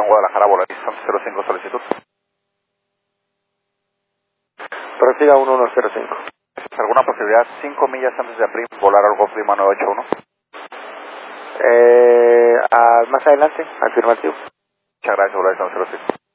Guadalajara, Volaris 05 solicitud. Prosiga 1105. ¿Alguna posibilidad 5 millas antes de Aprim volar al Golf Lima 981? Más adelante, afirmativo. Muchas gracias, Volaris 05.